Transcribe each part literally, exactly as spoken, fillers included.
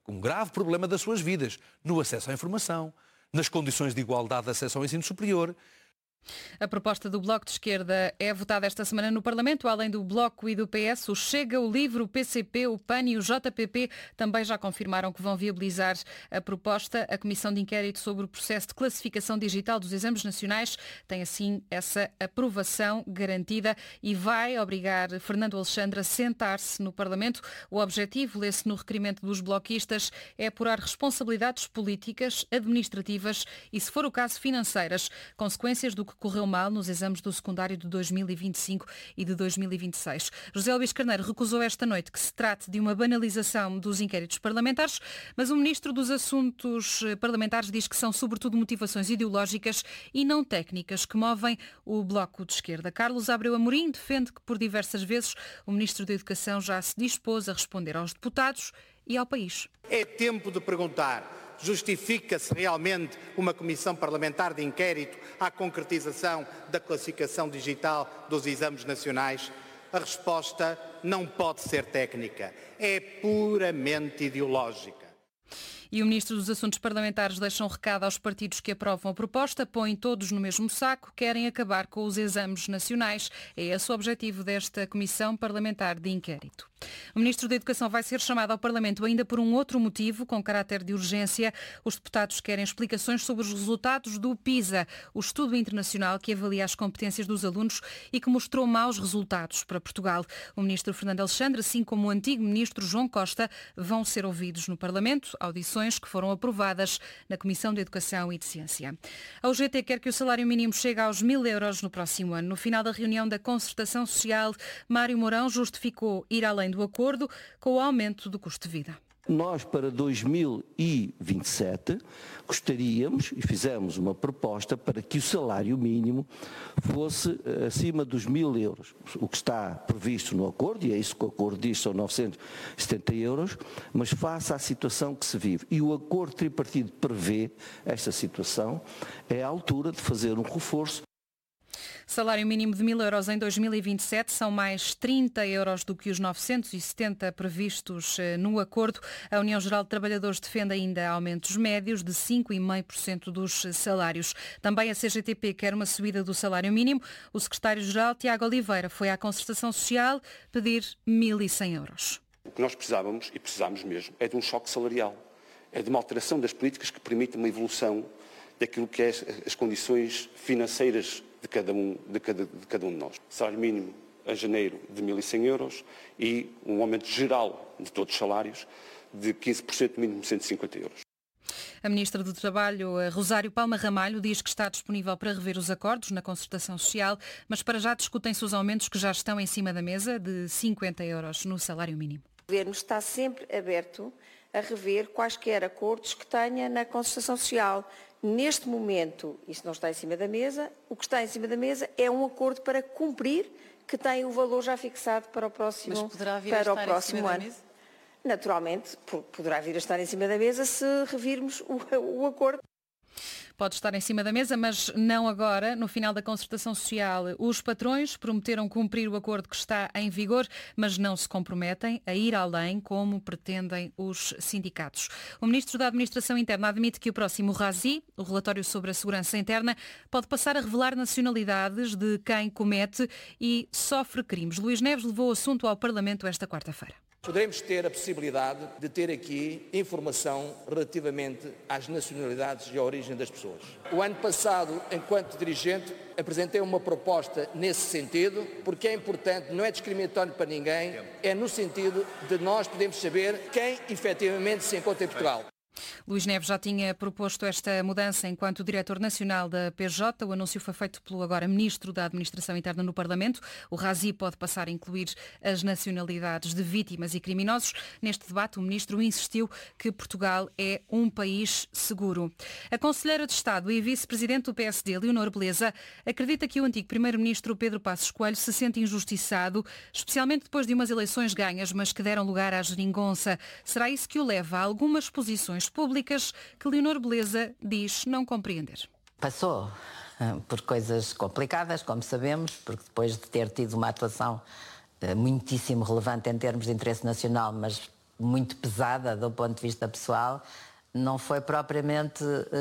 um grave problema das suas vidas, no acesso à informação, nas condições de igualdade de acesso ao ensino superior. A proposta do Bloco de Esquerda é votada esta semana no Parlamento, além do Bloco e do P S. O Chega, o LIVRE, o P C P, o P A N e o J P P também já confirmaram que vão viabilizar a proposta. A Comissão de Inquérito sobre o processo de classificação digital dos exames nacionais tem assim essa aprovação garantida e vai obrigar Fernando Alexandre a sentar-se no Parlamento. O objetivo, lê-se no requerimento dos bloquistas, é apurar responsabilidades políticas, administrativas e, se for o caso, financeiras, consequências do que correu mal nos exames do secundário de dois mil e vinte e cinco e de dois mil e vinte e seis. José Luís Carneiro recusou esta noite que se trate de uma banalização dos inquéritos parlamentares, mas o Ministro dos Assuntos Parlamentares diz que são sobretudo motivações ideológicas e não técnicas que movem o Bloco de Esquerda. Carlos Abreu Amorim defende que por diversas vezes o Ministro da Educação já se dispôs a responder aos deputados e ao país. É tempo de perguntar: justifica-se realmente uma comissão parlamentar de inquérito à concretização da classificação digital dos exames nacionais? A resposta não pode ser técnica, é puramente ideológica. E o Ministro dos Assuntos Parlamentares deixa um recado aos partidos que aprovam a proposta, põem todos no mesmo saco, querem acabar com os exames nacionais. É esse o objetivo desta Comissão Parlamentar de Inquérito. O Ministro da Educação vai ser chamado ao Parlamento ainda por um outro motivo, com caráter de urgência. Os deputados querem explicações sobre os resultados do PISA, o estudo internacional que avalia as competências dos alunos e que mostrou maus resultados para Portugal. O Ministro Fernando Alexandre, assim como o antigo Ministro João Costa, vão ser ouvidos no Parlamento, audições que foram aprovadas na Comissão de Educação e de Ciência. A U G T quer que o salário mínimo chegue aos mil euros no próximo ano. No final da reunião da Concertação Social, Mário Mourão justificou ir além do acordo com o aumento do custo de vida. Nós, para dois mil e vinte e sete, gostaríamos e fizemos uma proposta para que o salário mínimo fosse acima dos mil euros. O que está previsto no acordo, e é isso que o acordo diz, são novecentos e setenta euros, mas face à situação que se vive. E o acordo tripartido prevê esta situação, é a altura de fazer um reforço. Salário mínimo de mil euros em dois mil e vinte e sete são mais trinta euros do que os novecentos e setenta previstos no acordo. A União Geral de Trabalhadores defende ainda aumentos médios de cinco vírgula cinco por cento dos salários. Também a C G T P quer uma subida do salário mínimo. O secretário-geral, Tiago Oliveira, foi à Concertação Social pedir mil e cem euros. O que nós precisávamos, e precisamos mesmo, é de um choque salarial. É de uma alteração das políticas que permita uma evolução daquilo que é as condições financeiras de cada um de, cada, de cada um de nós. Salário mínimo em janeiro de mil e cem euros e um aumento geral de todos os salários de quinze por cento, mínimo cento e cinquenta euros. A Ministra do Trabalho, Rosário Palma Ramalho, diz que está disponível para rever os acordos na Concertação Social, mas para já discutem-se os aumentos que já estão em cima da mesa de cinquenta euros no salário mínimo. O Governo está sempre aberto a rever quaisquer acordos que tenha na Concertação Social. Neste momento, isso não está em cima da mesa. O que está em cima da mesa é um acordo para cumprir, que tem o valor já fixado para o próximo, Mas poderá vir para a o estar próximo em cima ano. Da mesa? Naturalmente, poderá vir a estar em cima da mesa se revirmos o, o acordo. Pode estar em cima da mesa, mas não agora. No final da Concertação Social, os patrões prometeram cumprir o acordo que está em vigor, mas não se comprometem a ir além, como pretendem os sindicatos. O Ministro da Administração Interna admite que o próximo RASI, o relatório sobre a segurança interna, pode passar a revelar nacionalidades de quem comete e sofre crimes. Luís Neves levou o assunto ao Parlamento esta quarta-feira. Poderemos ter a possibilidade de ter aqui informação relativamente às nacionalidades e à origem das pessoas. O ano passado, enquanto dirigente, apresentei uma proposta nesse sentido, porque é importante, não é discriminatório para ninguém, é no sentido de nós podermos saber quem efetivamente se encontra em Portugal. Luís Neves já tinha proposto esta mudança enquanto Diretor Nacional da P J. O anúncio foi feito pelo agora Ministro da Administração Interna no Parlamento. O RASI pode passar a incluir as nacionalidades de vítimas e criminosos. Neste debate, o Ministro insistiu que Portugal é um país seguro. A Conselheira de Estado e Vice-Presidente do P S D, Leonor Beleza, acredita que o antigo Primeiro-Ministro Pedro Passos Coelho se sente injustiçado, especialmente depois de umas eleições ganhas, mas que deram lugar à geringonça. Será isso que o leva a algumas posições públicas que Leonor Beleza diz não compreender. Passou por coisas complicadas, como sabemos, porque depois de ter tido uma atuação muitíssimo relevante em termos de interesse nacional, mas muito pesada do ponto de vista pessoal, não foi propriamente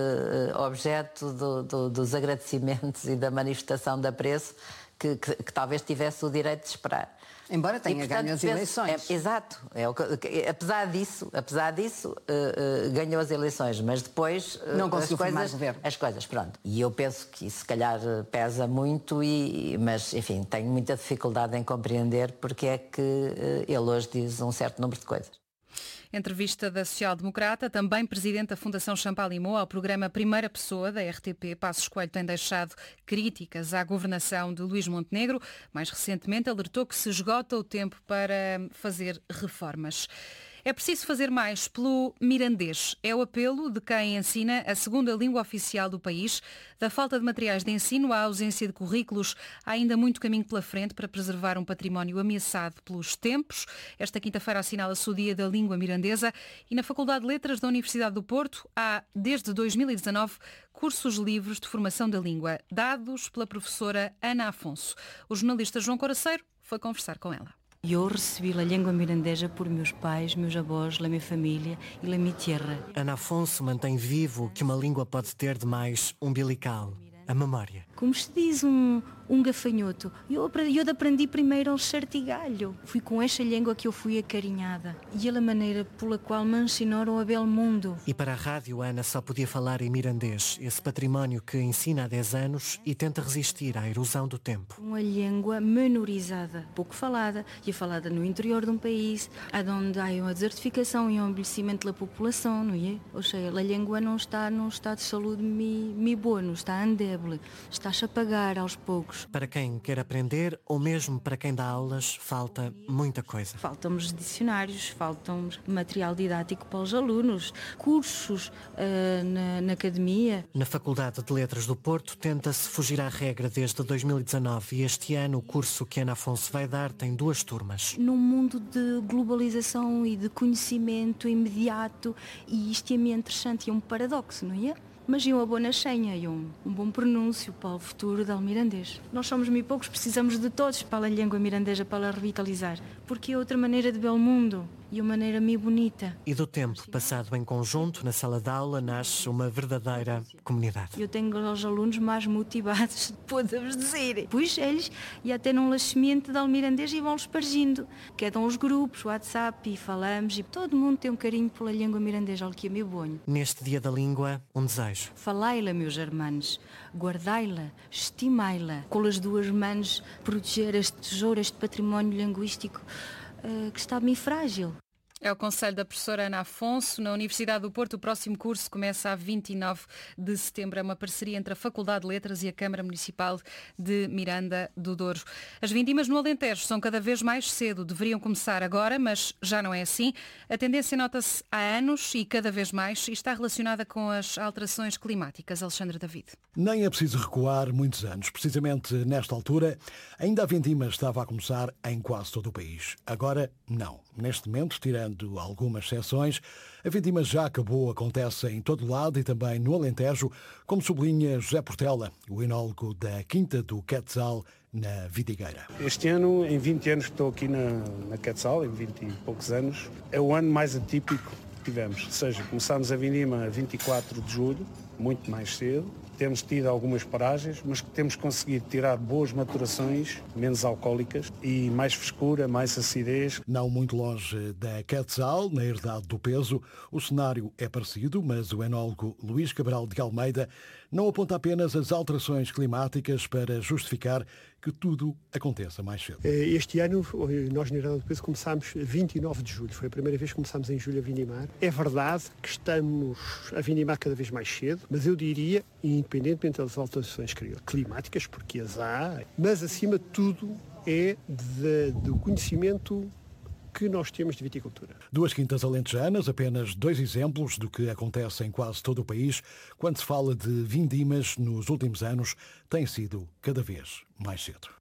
uh, objeto do, do, dos agradecimentos e da manifestação de apreço que, que, que talvez tivesse o direito de esperar. Embora tenha e, portanto, ganho as penso, eleições. É, exato. É, o que, apesar disso, apesar disso uh, uh, ganhou as eleições, mas depois uh, não conseguiu as coisas, formar governo. As coisas, pronto. E eu penso que isso se calhar pesa muito, e, mas enfim, tenho muita dificuldade em compreender porque é que uh, ele hoje diz um certo número de coisas. Entrevista da social-democrata, também presidente da Fundação Champalimau, ao programa Primeira Pessoa da R T P. Passos Coelho tem deixado críticas à governação de Luís Montenegro. Mais recentemente alertou que se esgota o tempo para fazer reformas. É preciso fazer mais pelo mirandês. É o apelo de quem ensina a segunda língua oficial do país. Da falta de materiais de ensino à ausência de currículos, há ainda muito caminho pela frente para preservar um património ameaçado pelos tempos. Esta quinta-feira assinala-se o Dia da Língua Mirandesa e na Faculdade de Letras da Universidade do Porto há, desde dois mil e dezanove, cursos livres de formação da língua, dados pela professora Ana Afonso. O jornalista João Coraceiro foi conversar com ela. Eu recebi a língua mirandesa por meus pais, meus avós, a minha família e a minha terra. Ana Afonso mantém vivo que uma língua pode ter de mais umbilical, a memória. Como se diz um, um gafanhoto, eu aprendi, eu aprendi primeiro ao certigalho. Fui com esta língua que eu fui acarinhada e a maneira pela qual me ensinaram a belo mundo. E para a rádio, Ana só podia falar em mirandês, esse património que ensina há dez anos e tenta resistir à erosão do tempo. Uma língua menorizada, pouco falada, e falada no interior de um país, onde há uma desertificação e um envelhecimento da população, não é? Ou seja, a língua não está num estado de saúde mi, mi boa, não está endeble, está-se a apagar aos poucos. Para quem quer aprender, ou mesmo para quem dá aulas, falta muita coisa. Faltam-nos dicionários, faltam material didático para os alunos, cursos uh, na, na academia. Na Faculdade de Letras do Porto tenta-se fugir à regra desde dois mil e dezanove e este ano o curso que Ana Afonso vai dar tem duas turmas. Num mundo de globalização e de conhecimento imediato, e isto é meio interessante e é um paradoxo, não é? Mas e uma boa nascenha e um, um bom pronúncio para o futuro do mirandês. Nós somos muito poucos, precisamos de todos para a língua mirandesa, para a revitalizar, porque é outra maneira de ver o mundo e uma maneira muito bonita. E do tempo passado em conjunto na sala de aula nasce uma verdadeira comunidade. Eu tenho os alunos mais motivados, podemos dizer. Pois eles e até não semente de mirandês e vão espargindo. Quedam os grupos, WhatsApp, e falamos, e todo mundo tem um carinho pela língua mirandesa, algo que é meu bonho. Neste Dia da Língua, um desejo. Falai-la, meus irmãos, guardai-la, estimai-la, com as duas mãos proteger este tesouro, este património linguístico uh, que está bem frágil. É o conselho da professora Ana Afonso. Na Universidade do Porto, o próximo curso começa a vinte e nove de setembro. É uma parceria entre a Faculdade de Letras e a Câmara Municipal de Miranda do Douro. As vindimas no Alentejo são cada vez mais cedo. Deveriam começar agora, mas já não é assim. A tendência nota-se há anos e cada vez mais e está relacionada com as alterações climáticas. Alexandre David. Nem é preciso recuar muitos anos. Precisamente nesta altura, ainda a vindima estava a começar em quase todo o país. Agora, não. Neste momento, tirando algumas exceções, a vindima já acabou, acontece em todo lado e também no Alentejo, como sublinha José Portela, o enólogo da Quinta do Quetzal, na Vidigueira. Este ano, em vinte anos que estou aqui na, na Quetzal, em vinte e poucos anos, é o ano mais atípico que tivemos. Ou seja, começámos a vindima a vinte e quatro de julho, muito mais cedo. Temos tido algumas paragens, mas que temos conseguido tirar boas maturações, menos alcoólicas e mais frescura, mais acidez. Não muito longe da Quetzal, na herdade do peso, o cenário é parecido, mas o enólogo Luís Cabral de Almeida não aponta apenas as alterações climáticas para justificar que tudo aconteça mais cedo. Este ano, nós na herdade do peso começámos vinte e nove de julho. Foi a primeira vez que começámos em julho a vindimar. É verdade que estamos a vindimar cada vez mais cedo, mas eu diria, independentemente das alterações climáticas, porque as há, mas acima de tudo é de, do conhecimento que nós temos de viticultura. Duas quintas alentejanas, apenas dois exemplos do que acontece em quase todo o país. Quando se fala de vindimas nos últimos anos, tem sido cada vez mais cedo.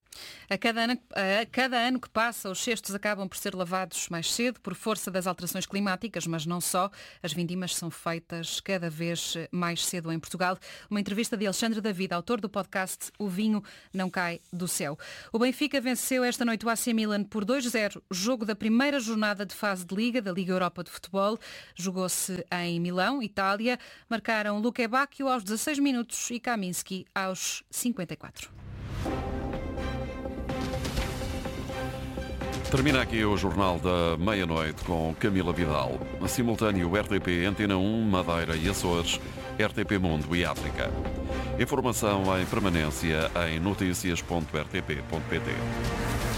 A cada, ano, a cada ano que passa, os cestos acabam por ser lavados mais cedo por força das alterações climáticas, mas não só. As vindimas são feitas cada vez mais cedo em Portugal. Uma entrevista de Alexandre David, autor do podcast O Vinho Não Cai do Céu. O Benfica venceu esta noite o A C Milan por dois a zero, jogo da primeira jornada de fase de Liga, da Liga Europa de Futebol. Jogou-se em Milão, Itália. Marcaram Luque Bacchio aos dezasseis minutos e Kaminski aos cinquenta e quatro. Termina aqui o Jornal da Meia-Noite com Camila Vidal. A simultâneo R T P, Antena um, Madeira e Açores, R T P Mundo e África. Informação em permanência em noticias ponto r t p ponto p t.